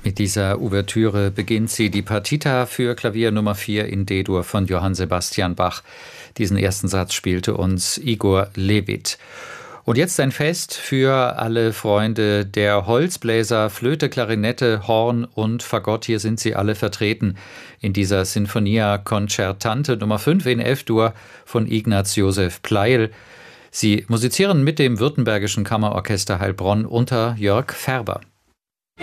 Mit dieser Ouvertüre beginnt sie die Partita für Klavier Nummer 4 in D-Dur von Johann Sebastian Bach. Diesen ersten Satz spielte uns Igor Levit. Und jetzt ein Fest für alle Freunde der Holzbläser, Flöte, Klarinette, Horn und Fagott. Hier sind sie alle vertreten in dieser Sinfonia Concertante Nummer 5 in F-Dur von Ignaz Josef Pleyel. Sie musizieren mit dem Württembergischen Kammerorchester Heilbronn unter Jörg Färber.